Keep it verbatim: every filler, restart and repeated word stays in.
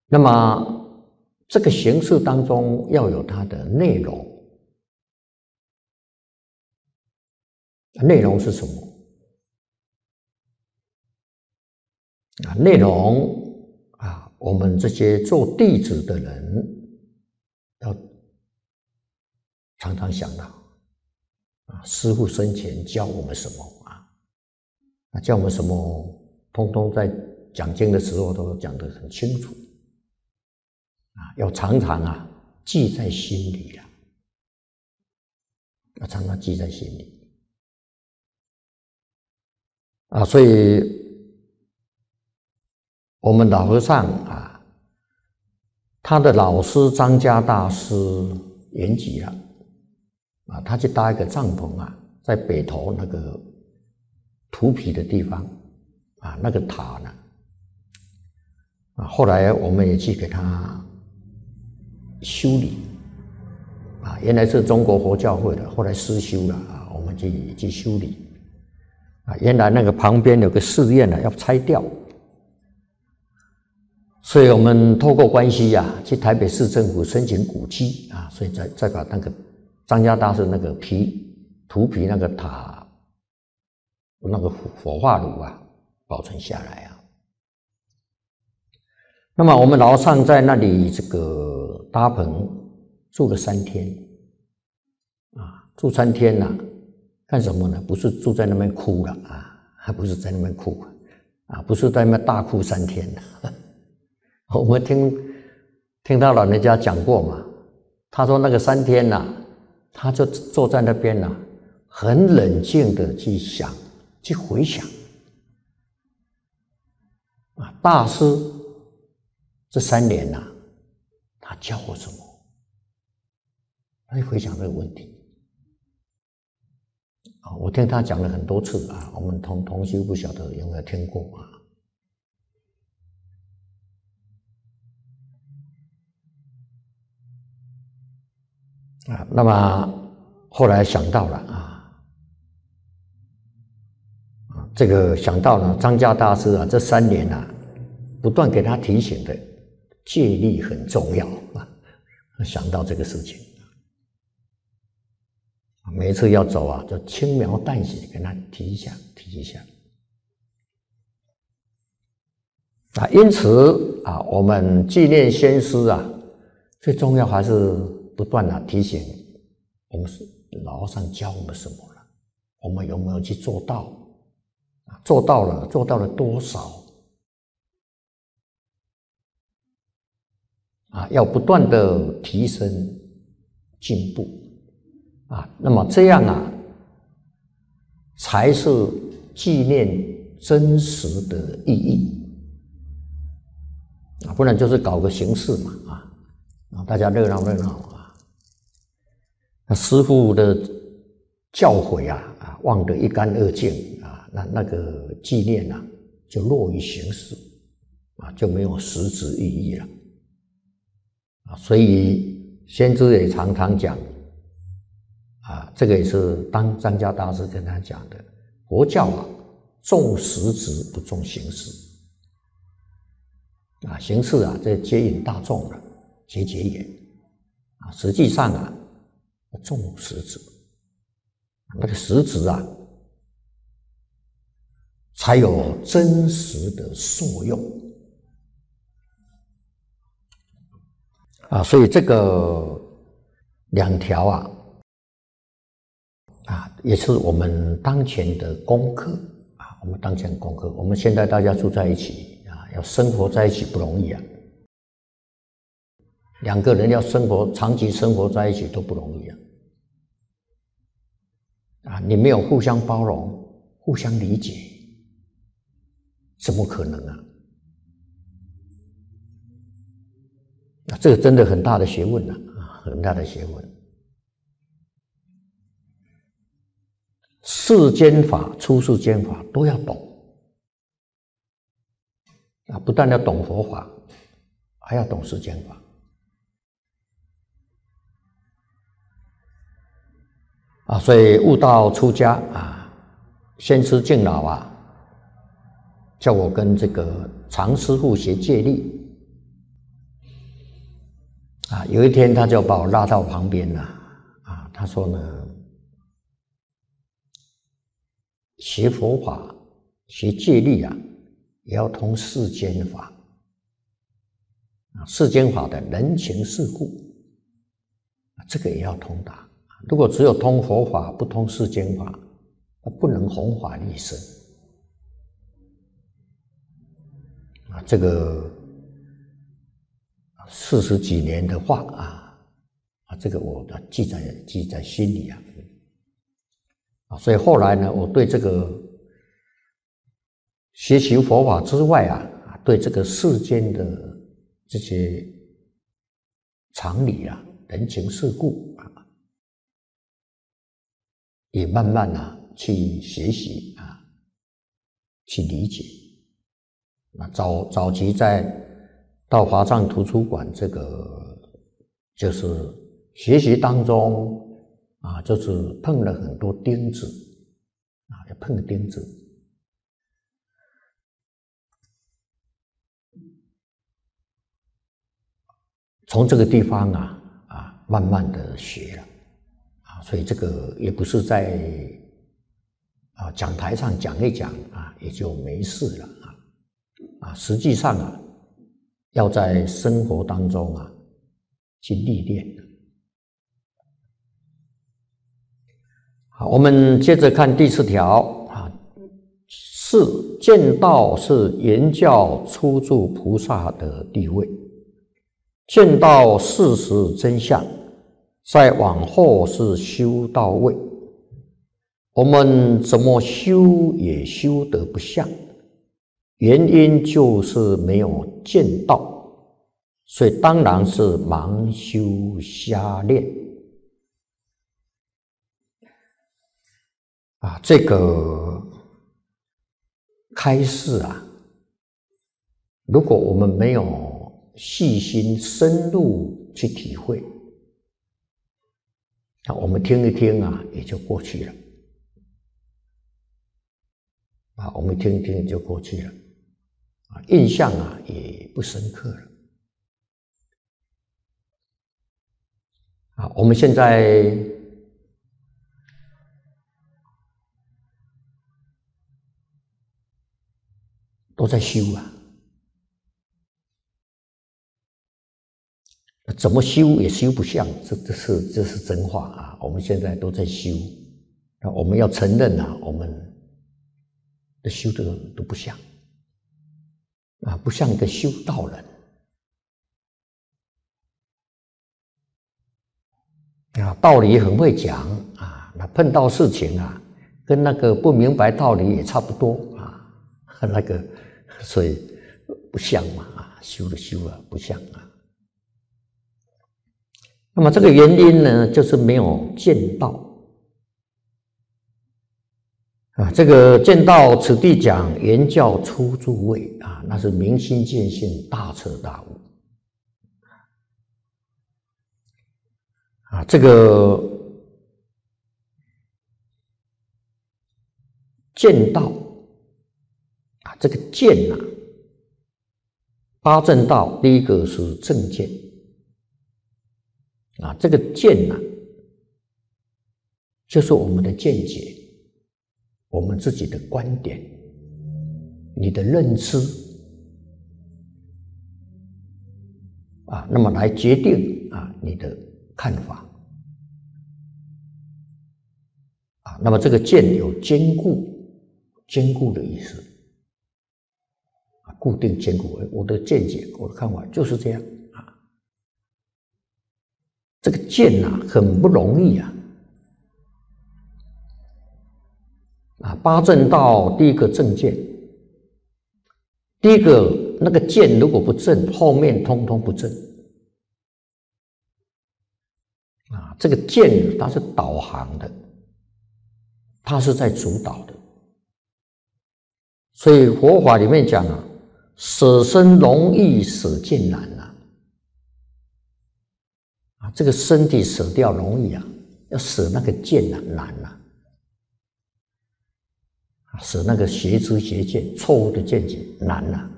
那么这个形式当中要有它的内容，内容是什么？啊，内容啊，我们这些做弟子的人要常常想到啊，师父生前教我们什么啊？啊，教我们什么，通通在讲经的时候都讲得很清楚啊，要常常啊记在心里了，要常常记在心里啊，所以我们老和尚啊，他的老师张家大师圆寂了啊，他去搭一个帐篷啊，在北头那个土坯的地方啊，那个塔呢啊，后来我们也去给他修理啊，原来是中国佛教会的，后来失修了啊，我们去去修理啊，原来那个旁边有个寺院呢，要拆掉。所以我们透过关系啊，去台北市政府申请古迹啊，所以再再把那个张家大师那个皮土坯那个塔那个火化炉啊保存下来啊。那么我们老和尚在那里这个搭棚住了三天啊，住三天呐、啊，干什么呢？不是住在那边哭了啊，还不是在那边哭啊，不是在那边大哭三天的。我们听听到老人家讲过嘛，他说那个三天呐、啊，他就坐在那边呐、啊，很冷静的去想，去回想啊，大师这三年呐、啊，他教我什么？他回想这个问题啊，我听他讲了很多次啊，我们同同修不晓得有没有听过啊？啊，那么后来想到了啊，啊，这个想到了张家大师啊，这三年啊，不断给他提醒的戒律很重要啊，想到这个事情，每一次要走啊，就轻描淡写跟他提一下，提一下。啊，因此啊，我们纪念先师啊，最重要还是不断的提醒我们老和尚教我们什么了，我们有没有去做到？做到了，做到了多少？啊，要不断的提升进步啊，那么这样啊，才是纪念真实的意义啊，不然就是搞个形式嘛啊。啊，大家热闹热闹啊！那师父的教诲啊，啊，忘得一干二净啊，那那个纪念啊，就落于形式啊，就没有实质意义了啊。所以先知也常常讲啊，这个也是当张家大师跟他讲的，佛教啊，重实质不重形式啊，形式啊，这接引大众了。结结缘啊，实际上啊，重实质，那个实质啊，才有真实的受用啊。所以这个两条啊，啊，也是我们当前的功课啊，我们当前的功课。我们现在大家住在一起啊，要生活在一起不容易啊。两个人要生活长期生活在一起都不容易啊！啊，你没有互相包容、互相理解，怎么可能啊？啊，这个真的很大的学问啊，很大的学问。世间法、出世间法都要懂啊，不但要懂佛法，还要懂世间法。啊，所以悟道出家啊，先师敬老啊，叫我跟这个常师父学戒律啊，有一天他就把我拉到旁边了，啊，他说呢，学佛法、学戒律啊，也要通世间法，啊，世间法的人情世故，这个也要通达。如果只有通佛法，不通世间法，不能弘法利生。啊，这个四十几年的话啊，啊，这个我的记在记在心里啊。啊，所以后来呢，我对这个学习佛法之外啊，对这个世间的这些常理啊、人情世故啊，也慢慢啊去学习啊，去理解。那早早期在到华藏图书馆这个就是学习当中啊，就是碰了很多钉子啊，也碰钉子。从这个地方啊啊，慢慢的学了啊，所以这个也不是在啊讲台上讲一讲啊，也就没事了啊啊，实际上啊，要在生活当中啊去历练。好，我们接着看第四条啊，是见道是言教初住菩萨的地位。见到事实真相，再往后是修到位。我们怎么修也修得不像，原因就是没有见到，所以当然是盲修瞎练。啊，这个开示啊，如果我们没有细心深入去体会，那我们听一听啊，也就过去了。啊，我们听一听也就过去了，啊，印象啊也不深刻了。啊，我们现在都在修啊。怎么修也修不像，这这是这是真话啊！我们现在都在修，那我们要承认啊，我们的修的都不像啊，不像一个修道人啊，道理很会讲啊，那碰到事情啊，跟那个不明白道理也差不多啊，那个所以不像嘛啊，修的修啊，不像啊。那么这个原因呢，就是没有见道啊。这个见道，此地讲言教初住位啊，那是明心见性，大彻大悟啊。这个见道啊，这个见啊，八正道第一个是正见。啊，这个见啊，就是我们的见解，我们自己的观点，你的认知啊，那么来决定啊你的看法啊。那么这个见有坚固、坚固的意思啊，固定、坚固。我的见解、我的看法就是这样。这个见啊，很不容易啊！啊，八正道第一个正见，第一个那个见如果不正，后面通通不正啊。这个见它是导航的，它是在主导的，所以佛法里面讲啊，舍身容易，舍见难啊。啊，这个身体舍掉容易啊，要舍那个见啊难啊。舍那个邪知邪见、错误的见解难啊。